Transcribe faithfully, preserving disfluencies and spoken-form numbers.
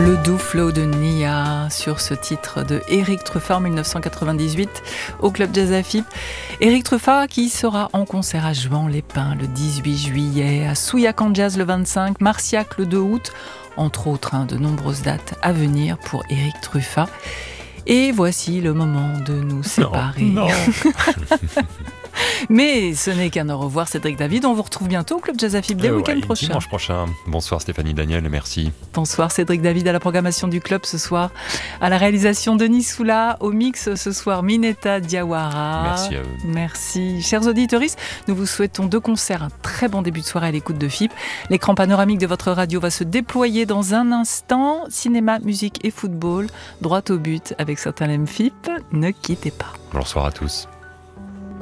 Le doux flow de Nia sur ce titre de Éric Truffat en dix-neuf cent quatre-vingt-dix-huit au Club Jazz Afip. Éric Truffat qui sera en concert à Juan-les-Pins le dix-huit juillet, à Souillac Jazz le vingt-cinq, Marciac le deux août, entre autres hein, de nombreuses dates à venir pour Éric Truffat. Et voici le moment de nous séparer. Non, non. Mais ce n'est qu'un au revoir, Cédric David. On vous retrouve bientôt au Club Jazz Afip dès le Euh, week-end ouais, prochain. Dimanche prochain. Bonsoir Stéphanie Daniel, merci. Bonsoir Cédric David à la programmation du club ce soir. À la réalisation Denis Soula, au mix ce soir Mineta Diawara. Merci à eux. Merci. Chers auditeurs, nous vous souhaitons deux concerts, un très bon début de soirée à l'écoute de F I P. L'écran panoramique de votre radio va se déployer dans un instant. Cinéma, musique et football, droit au but avec certains F I P. Ne quittez pas. Bonsoir à tous.